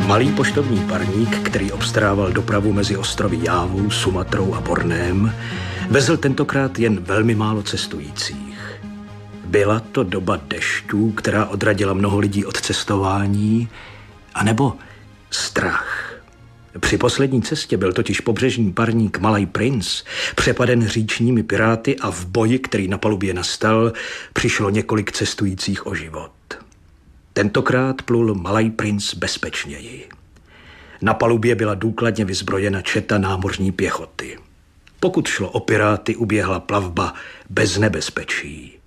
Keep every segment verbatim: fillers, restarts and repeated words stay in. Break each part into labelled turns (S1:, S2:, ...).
S1: Malý poštovní parník, který obstarával dopravu mezi ostrovy Jávou, Sumatrou a Borném, vezl tentokrát jen velmi málo cestujících. Byla to doba dešťů, která odradila mnoho lidí od cestování, anebo strach. Při poslední cestě byl totiž pobřežní parník Malý princ přepaden říčními piráty a v boji, který na palubě nastal, přišlo několik cestujících o život. Tentokrát plul Malý princ bezpečněji. Na palubě byla důkladně vyzbrojena četa námořní pěchoty. Pokud šlo o piráty, uběhla plavba bez nebezpečí.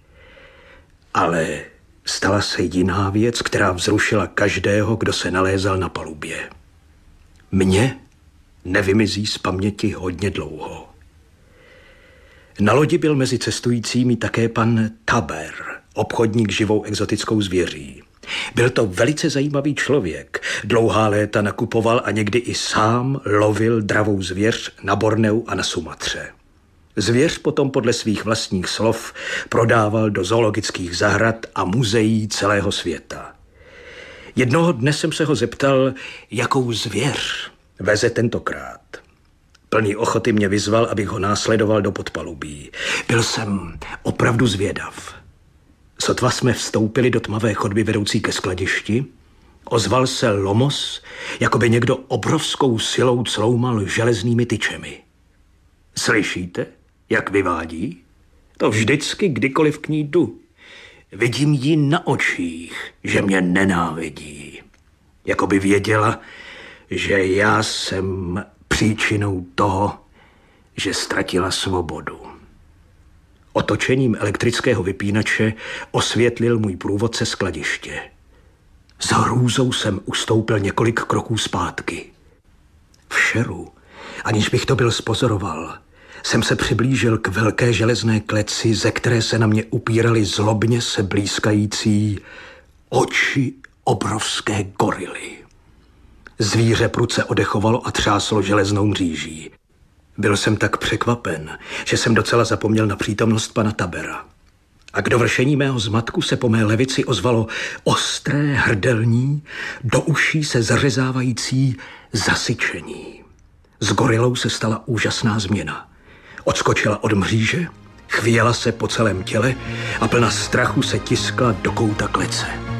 S1: Ale stala se jiná věc, která vzrušila každého, kdo se nalézal na palubě. Mně nevymizí z paměti hodně dlouho. Na lodi byl mezi cestujícími také pan Taber, obchodník živou exotickou zvěří. Byl to velice zajímavý člověk. Dlouhá léta nakupoval a někdy i sám lovil dravou zvěř na Borneu a na Sumatře. Zvěř potom podle svých vlastních slov prodával do zoologických zahrad a muzeí celého světa. Jednoho dne jsem se ho zeptal, jakou zvěř veze tentokrát. Plný ochoty mě vyzval, abych ho následoval do podpalubí. Byl jsem opravdu zvědav. Sotva jsme vstoupili do tmavé chodby vedoucí ke skladišti, ozval se lomos, jako by někdo obrovskou silou cloumal železnými tyčemi. Slyšíte, jak vyvádí? To vždycky, kdykoliv k ní jdu. Vidím ji na očích, že mě nenávidí. Jako by věděla, že já jsem příčinou toho, že ztratila svobodu. Otočením elektrického vypínače osvětlil můj průvodce skladiště. S hrůzou jsem ustoupil několik kroků zpátky. V šeru, aniž bych to byl spozoroval, jsem se přiblížil k velké železné kleci, ze které se na mě upíraly zlobně se blýskající oči obrovské gorily. Zvíře prudce odechovalo a třáslo železnou mříží. Byl jsem tak překvapen, že jsem docela zapomněl na přítomnost pana Tabera. A k dovršení mého zmatku se po mé levici ozvalo ostré hrdelní, do uší se zařezávající zasyčení. S gorilou se stala úžasná změna. Odskočila od mříže, chvěla se po celém těle a plna strachu se tiskla do kouta klece.